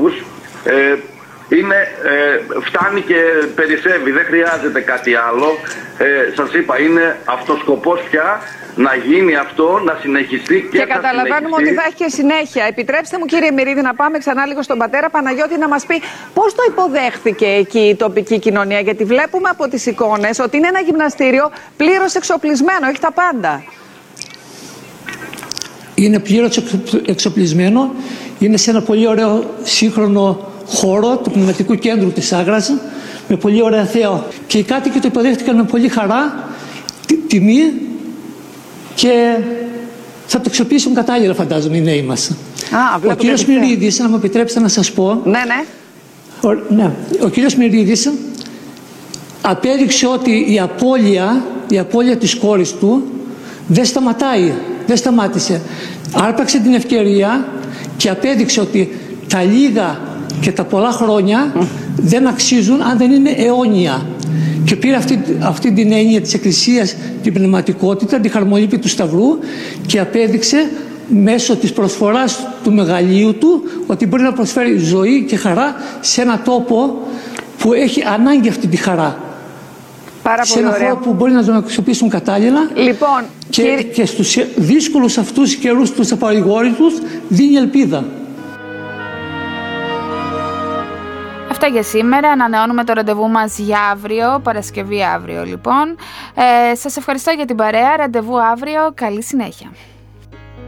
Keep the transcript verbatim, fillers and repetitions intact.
λόγους. Ε, είναι, ε, φτάνει και περισσεύει, δεν χρειάζεται κάτι άλλο. Ε, σας είπα, είναι αυτός σκοπός πια να γίνει αυτό, να συνεχιστεί και, και καταλαβαίνουμε ότι θα έχει και συνέχεια. Επιτρέψτε μου, κύριε Μυρίδη, να πάμε ξανά λίγο στον πατέρα Παναγιώτη να μας πει πώς το υποδέχθηκε εκεί η τοπική κοινωνία. Γιατί βλέπουμε από τις εικόνες ότι είναι ένα γυμναστήριο πλήρως εξοπλισμένο, έχει τα πάντα. Είναι πλήρως εξοπλισμένο, είναι σε ένα πολύ ωραίο σύγχρονο χώρο του Πνευματικού Κέντρου της Άγρας, με πολύ ωραία θέα. Και οι κάτοικοι το υποδέχτηκαν με πολύ χαρά, τιμή και θα το αξιοποιήσουν κατάλληλα, φαντάζομαι, οι νέοι μας. Α, ο κύριος Μυρίδης, να μου επιτρέψετε να σας πω. Ναι, ναι. Ο, ναι, ο κύριος Μυρίδης απέδειξε ότι η απώλεια, η απώλεια της κόρης του δεν σταματάει, δεν σταμάτησε. Άρπαξε την ευκαιρία και απέδειξε ότι τα λίγα και τα πολλά χρόνια mm. δεν αξίζουν αν δεν είναι αιώνια. Και πήρε αυτή, αυτή την έννοια της Εκκλησίας, την πνευματικότητα, τη χαρμολύπη του Σταυρού και απέδειξε μέσω της προσφοράς του μεγαλείου του ότι μπορεί να προσφέρει ζωή και χαρά σε ένα τόπο που έχει ανάγκη αυτή τη χαρά. Πάρα σε ένα ωραία. χώρο που μπορεί να τον αξιοποιήσουν κατάλληλα. Λοιπόν, και, κύριε... και στους δύσκολους αυτούς καιρούς, τους απαρηγόρητους, δίνει ελπίδα. Αυτά για σήμερα. Ανανεώνουμε το ραντεβού μας για αύριο, Παρασκευή αύριο λοιπόν. Ε, σας ευχαριστώ για την παρέα. Ραντεβού αύριο. Καλή συνέχεια.